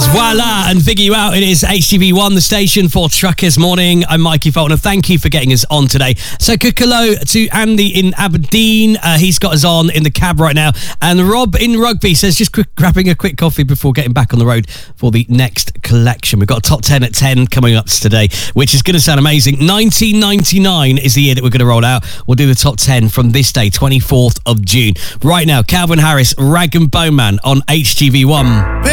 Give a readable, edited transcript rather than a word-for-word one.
Voila, and figure you out. It is HTV1, the station for Truckers Morning. I'm Mikey Fulton. Thank you for getting us on today. So, good hello to Andy in Aberdeen. He's got us on in the cab right now. And Rob in Rugby says just grabbing a quick coffee before getting back on the road for the next collection. We've got a top 10 at 10 coming up today, which is going to sound amazing. 1999 is the year that we're going to roll out. We'll do the top 10 from this day, 24th of June. Right now, Calvin Harris, Rag and Bone Man on HTV1.